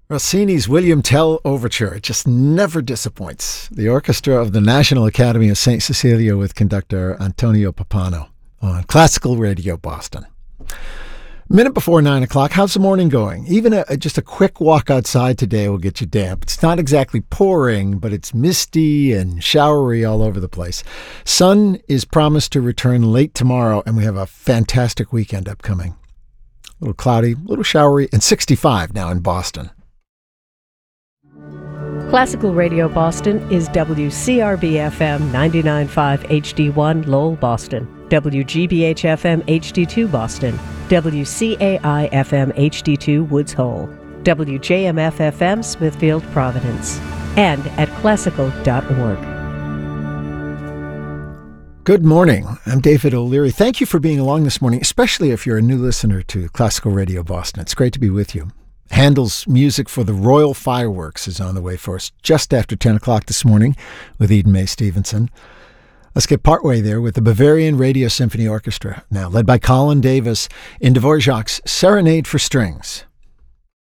Rossini's William Tell Overture just never disappoints. The orchestra of the National Academy of St. Cecilia with conductor Antonio Pappano on Classical Radio Boston. Minute before 9 o'clock, how's the morning going? Even just a quick walk outside today will get you damp. It's not exactly pouring, but it's misty and showery all over the place. Sun is promised to return late tomorrow, and we have a fantastic weekend upcoming. A little cloudy, a little showery, and 65 now in Boston. Classical Radio Boston is WCRB-FM 99.5 HD1 Lowell, Boston, WGBH-FM HD2 Boston, WCAI-FM HD2 Woods Hole, WJMF-FM Smithfield, Providence, and at classical.org. Good morning. I'm David O'Leary. Thank you for being along this morning, especially if you're a new listener to Classical Radio Boston. It's great to be with you. Handel's music for the Royal Fireworks is on the way for us just after 10 o'clock this morning with Eden Mae Stevenson. Let's get partway there with the Bavarian Radio Symphony Orchestra, now led by Colin Davis in Dvorak's Serenade for Strings.